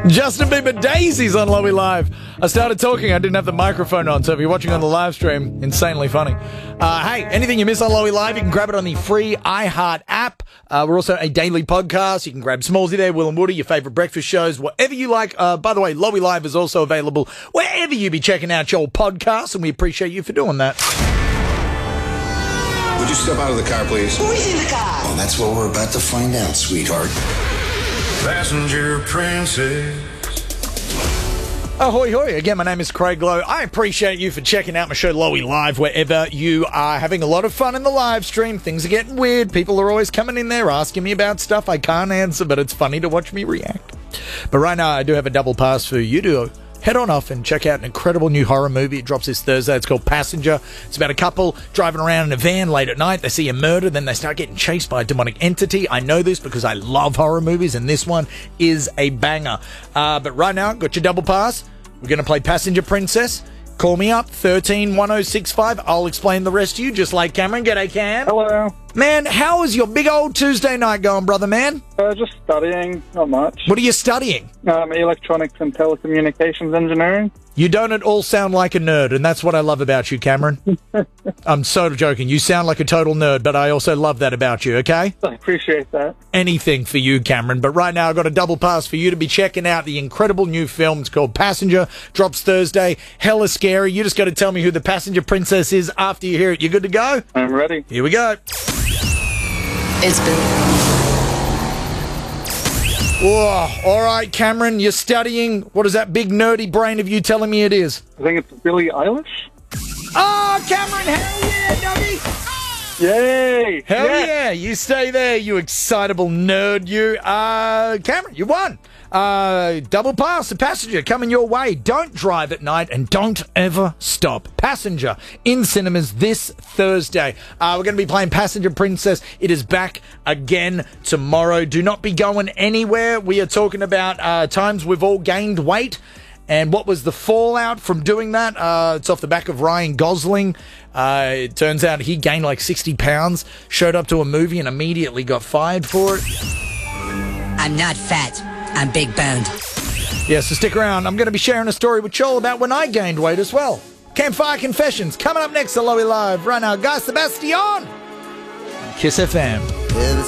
Justin Bieber Daisies on Lowy Live. I started talking, I didn't have the microphone on, so if you're watching on the live stream, insanely funny. Hey, anything you miss on Lowy Live, you can grab it on the free iHeart app. We're also a daily podcast. You can grab Smallsy there, Will and Woody, your favourite breakfast shows, whatever you like. By the way, Lowy Live is also available wherever you be checking out your podcasts, and we appreciate you for doing that. Would you step out of the car, please? Who is in the car? Well, that's what we're about to find out, sweetheart. Passenger princess. Ahoy hoy, again my name is Craig Lowe. I appreciate you for checking out my show Lowy Live wherever you are having a lot of fun in the live stream. Things are getting weird, people are always coming in there asking me about stuff I can't answer, but it's funny to watch me react. But right now I do have a double pass for you to head on off and check out an incredible new horror movie. It drops this Thursday. It's called Passenger. It's about a couple driving around in a van late at night. They see a murder, then they start getting chased by a demonic entity. I know this because I love horror movies, and this one is a banger. But right now, got your double pass. We're going to play Passenger Princess. Call me up, 131065. I'll explain the rest to you, just like Cameron. G'day, Cam. Hello. Man, how is your big old Tuesday night going, brother, man? Just studying, not much. What are you studying? Electronics and telecommunications engineering. You don't at all sound like a nerd, and that's what I love about you, Cameron. I'm so joking. You sound like a total nerd, but I also love that about you, okay? I appreciate that. Anything for you, Cameron. But right now, I've got a double pass for you to be checking out the incredible new film. It's called Passenger. Drops Thursday. Hella scary. You just got to tell me who the passenger princess is after you hear it. You good to go? I'm ready. Here we go. It's been... Whoa. All right, Cameron, you're studying. What is that big nerdy brain of you telling me it is? I think it's Billie Eilish. Oh, Cameron, hell yeah, Dougie. Yay! Hell yeah, you stay there, you excitable nerd, you. Cameron, you won. Double pass, the Passenger coming your way. Don't drive at night and don't ever stop. Passenger in cinemas this Thursday. We're going to be playing Passenger Princess. It is back again tomorrow. Do not be going anywhere. We are talking about times we've all gained weight. And what was the fallout from doing that? It's off the back of Ryan Gosling. It turns out he gained like 60 pounds, showed up to a movie and immediately got fired for it. I'm not fat. I'm big boned. Yeah, so stick around. I'm going to be sharing a story with Joel about when I gained weight as well. Campfire Confessions coming up next to Lowy Live. Right now, Guy Sebastian. Kiss FM.